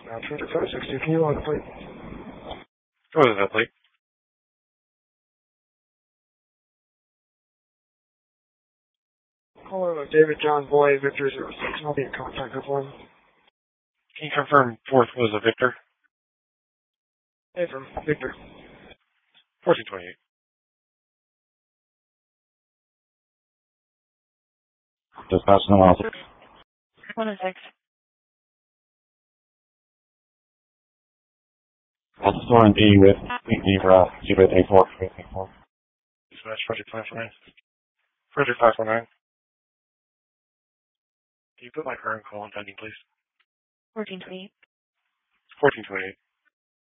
2560, can you log the plate? Go to that plate. Caller David John Boy, Victor 06, I'll be in contact with one. Can you confirm fourth was a Victor? From Victor. 1428. Dispatch no 106. 106. That's storing D with D for G-Bit A4. Dispatch Project 549. Project 549. Can you put my current call on pending, please? 1428. 1428.